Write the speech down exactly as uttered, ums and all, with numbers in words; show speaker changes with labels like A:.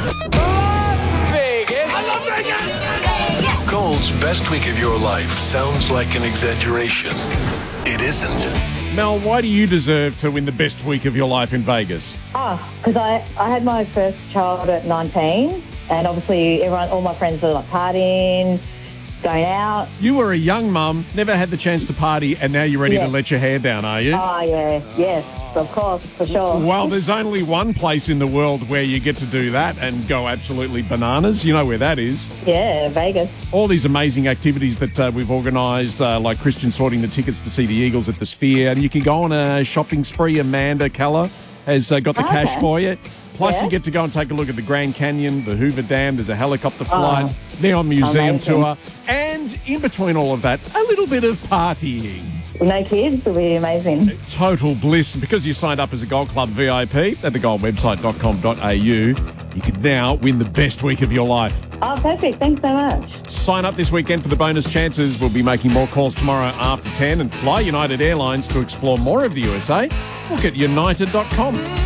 A: Las Vegas. I love Vegas.
B: Gold's best week of your life sounds like an exaggeration. It isn't.
C: Mel, why do you deserve to win the best week of your life in Vegas?
D: Oh, because I, I had my first child at nineteen, and obviously everyone, all my friends were like partying, going out.
C: You were a young mum, never had the chance to party, and now you're ready
D: Yeah.
C: to let your hair down, are you?
D: Oh, yeah, yes, of course, for sure.
C: Well, there's only one place in the world where you get to do that and go absolutely bananas. You know where that is.
D: Yeah, Vegas.
C: All these amazing activities that uh, we've organised, uh, like Christian sorting the tickets to see the Eagles at the Sphere. And you can go on a shopping spree. Amanda Keller has uh, got the
D: Okay.
C: cash for you. Plus,
D: Yeah.
C: you get to go and take a look at the Grand Canyon, the Hoover Dam. There's a helicopter flight, Neon Museum
D: amazing.
C: tour. And in between all of that, a little bit of partying.
D: No kids will be amazing.
C: Total bliss. Because you signed up as a Gold Club V I P at the gold website dot com dot a u, you can now win the best week of your life.
D: Oh, perfect. Thanks so much.
C: Sign up this weekend for the bonus chances. We'll be making more calls tomorrow after ten, and fly United Airlines to explore more of the U S A. Look at united dot com.